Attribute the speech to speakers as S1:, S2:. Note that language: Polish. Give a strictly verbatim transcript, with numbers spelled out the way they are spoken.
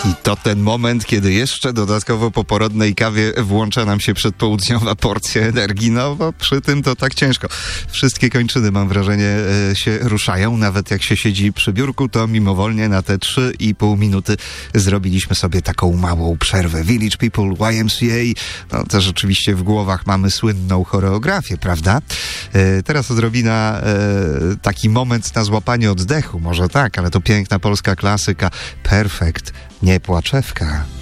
S1: I to ten moment, kiedy jeszcze dodatkowo po porodnej kawie włącza nam się przedpołudniowa porcja energii, no bo przy tym to tak ciężko. Wszystkie kończyny, mam wrażenie, się ruszają. Nawet jak się siedzi przy biurku, to mimowolnie na te trzy i pół minuty zrobiliśmy sobie taką małą przerwę. Village People, Y M C A, no też oczywiście w głowach mamy słynną choreografię, prawda? E, teraz odrobina e, taki moment na złapanie oddechu, może tak, ale to piękna polska klasyka. Perfekt, nie płaczewka.